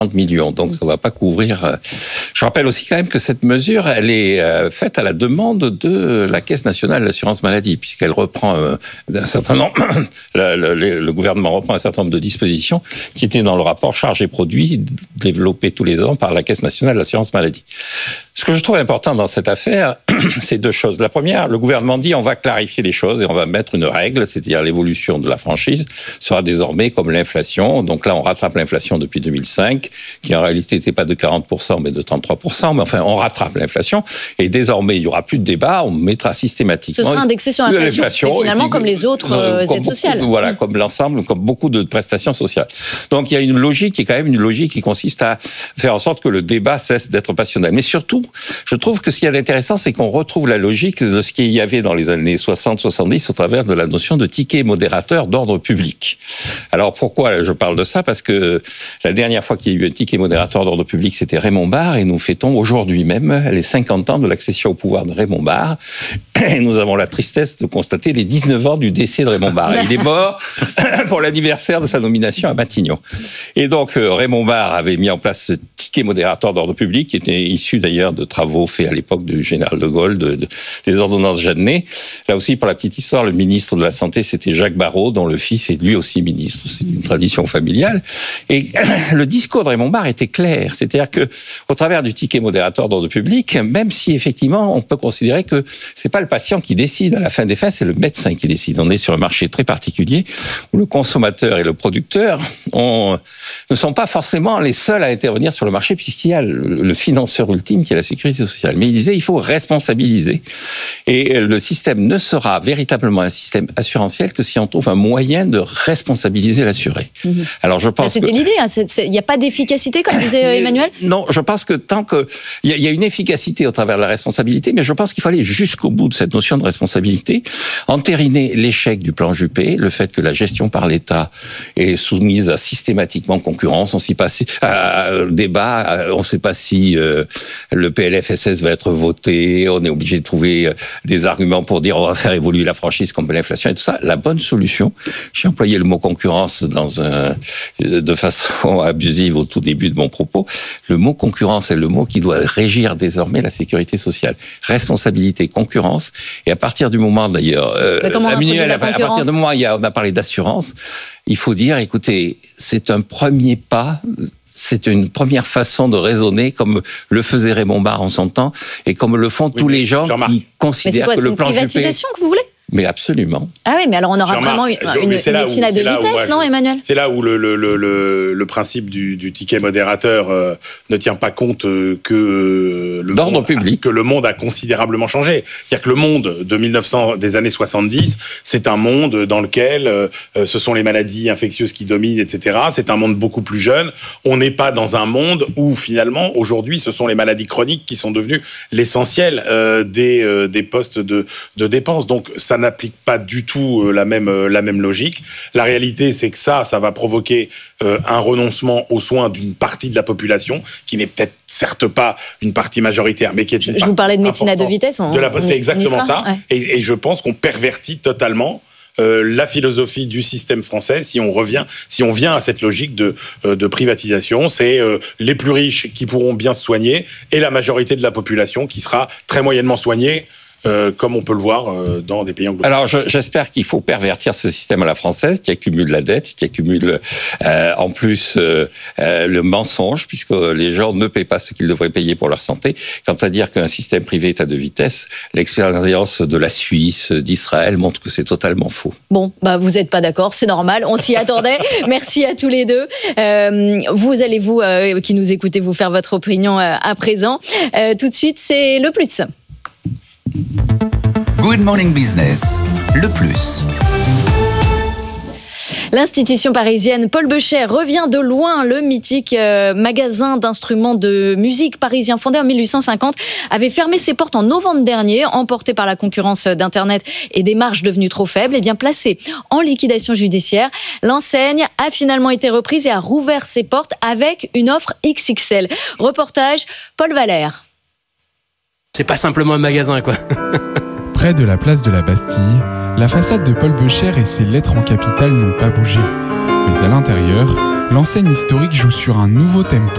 millions, donc ça ne va pas couvrir. Je rappelle aussi quand même que cette mesure, elle est faite à la demande de la Caisse nationale d'assurance maladie, puisqu'elle reprend un certain nombre, le gouvernement reprend un certain nombre de dispositions qui étaient dans le rapport charges et produits développé tous les ans par la Caisse nationale d'assurance maladie. Ce que je trouve important dans cette affaire, c'est deux choses. La première, le gouvernement dit on va clarifier les choses et on va mettre une règle, c'est-à-dire l'évolution de la franchise sera désormais comme l'inflation. Donc là, on rattrape l'inflation depuis 2005, qui en réalité n'était pas de 40%, mais de 33%. Mais enfin, on rattrape l'inflation et désormais, il n'y aura plus de débat, on mettra systématiquement... Ce sera indexé sur l'inflation, et finalement, comme les autres aides sociales. Voilà, comme l'ensemble, comme beaucoup de prestations sociales. Donc il y a une logique qui est quand même une logique qui consiste à faire en sorte que le débat cesse d'être passionnel. Mais surtout, je trouve que ce qui est intéressant, c'est qu'on retrouve la logique de ce qu'il y avait dans les années 60-70 au travers de la notion de ticket modérateur d'ordre public. Alors pourquoi je parle de ça ? Parce que la dernière fois qu'il y a eu un ticket modérateur d'ordre public, c'était Raymond Barre, et nous fêtons aujourd'hui même les 50 ans de l'accession au pouvoir de Raymond Barre. Et nous avons la tristesse de constater les 19 ans du décès de Raymond Barre. Il est mort pour l'anniversaire de sa nomination à Matignon. Et donc Raymond Barre avait mis en place ce ticket modérateur d'ordre public, qui était issu d'ailleurs de travaux faits à l'époque du général de Gaulle, des ordonnances Jeannet. Là aussi, pour la petite histoire, le ministre de la Santé, c'était Jacques Barrot, dont le fils est lui aussi ministre. C'est une tradition familiale. Et le discours de Raymond Barre était clair. C'est-à-dire que, au travers du ticket modérateur d'ordre public, même si effectivement, on peut considérer que c'est pas le patient qui décide, à la fin des fins, c'est le médecin qui décide. On est sur un marché très particulier où le consommateur et le producteur ne sont pas forcément les seuls à intervenir sur le marché, puisqu'il y a le financeur ultime qui est la sécurité sociale. Mais il disait, il faut responsabiliser. Et le système ne sera véritablement un système assurantiel que si on trouve un moyen de responsabiliser l'assuré. Alors je pense c'était l'idée, hein. Il n'y a pas d'efficacité, comme disait Emmanuel ? Non, je pense que tant que... Il y a une efficacité au travers de la responsabilité, mais je pense qu'il faut aller jusqu'au bout de cette notion de responsabilité, entériner l'échec du plan Juppé, le fait que la gestion par l'État est soumise à systématiquement concurrence, on s'y passe débat, on ne sait pas si le PLFSS va être voté, on est obligé de trouver des arguments pour dire on va faire évoluer la franchise comme l'inflation et tout ça. La bonne solution, j'ai employé le mot concurrence de façon abusive au tout début de mon propos, le mot concurrence est le mot qui doit régir désormais la sécurité sociale. Responsabilité, concurrence, et à partir du moment d'ailleurs, à partir du moment où on a parlé d'assurance, il faut dire, écoutez, c'est un premier pas. C'est une première façon de raisonner comme le faisait Raymond Barre en son temps et comme le font tous les gens qui considèrent que le plan Juppé... C'est une privatisation que vous voulez ? Mais absolument. Ah oui, mais alors on aura vraiment une médecine à deux vitesses, non, Emmanuel ? C'est là où le principe du ticket modérateur ne tient pas compte que le monde a considérablement changé. C'est-à-dire que le monde des années 70, c'est un monde dans lequel ce sont les maladies infectieuses qui dominent, etc. C'est un monde beaucoup plus jeune. On n'est pas dans un monde où finalement, aujourd'hui, ce sont les maladies chroniques qui sont devenues l'essentiel des postes de dépenses. Donc ça n'applique pas du tout la même logique. La réalité, c'est que ça va provoquer un renoncement aux soins d'une partie de la population, qui n'est peut-être certes pas une partie majoritaire, mais qui est une partie... Je vous parlais de médecine à deux vitesses. C'est exactement ça. Ouais. Et je pense qu'on pervertit totalement la philosophie du système français si on vient à cette logique de privatisation. C'est les plus riches qui pourront bien se soigner et la majorité de la population qui sera très moyennement soignée, comme on peut le voir dans des pays anglo-saxons. Alors, j'espère qu'il faut pervertir ce système à la française, qui accumule la dette, qui accumule en plus le mensonge, puisque les gens ne paient pas ce qu'ils devraient payer pour leur santé. Quant à dire qu'un système privé est à deux vitesses, l'expérience de la Suisse, d'Israël montre que c'est totalement faux. Bon, vous n'êtes pas d'accord, c'est normal, on s'y attendait. Merci à tous les deux. Vous allez, qui nous écoutez, vous faire votre opinion à présent. Tout de suite, c'est le plus. Good Morning Business, le plus. L'institution parisienne Paul Beuchet revient de loin. Le mythique magasin d'instruments de musique parisien fondé en 1850 avait fermé ses portes en novembre dernier, emporté par la concurrence d'Internet et des marges devenues trop faibles. Et bien placé en liquidation judiciaire, l'enseigne a finalement été reprise et a rouvert ses portes avec une offre XXL. Reportage Paul Valère. C'est pas simplement un magasin, quoi. Près de la place de la Bastille, la façade de Paul Beuchet et ses lettres en capitale n'ont pas bougé. Mais à l'intérieur, l'enseigne historique joue sur un nouveau tempo.